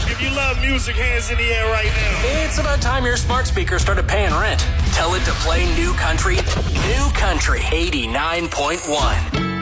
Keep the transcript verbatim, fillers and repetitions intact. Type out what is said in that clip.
If you love music, hands in the air right now. It's about time your smart speaker started paying rent. Tell it to play New Country. New Country eighty-nine point one.